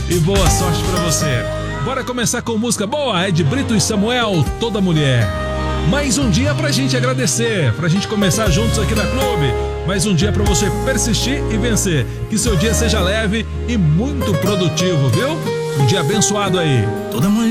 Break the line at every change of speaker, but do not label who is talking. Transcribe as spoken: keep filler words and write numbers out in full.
e boa sorte pra você. Bora começar com música boa, é de Brito e Samuel, Toda Mulher. Mais um dia pra gente agradecer, pra gente começar juntos aqui na Clube. Mais um dia pra você persistir e vencer. Que seu dia seja leve e muito produtivo, viu? Um dia abençoado aí.
Toda mulher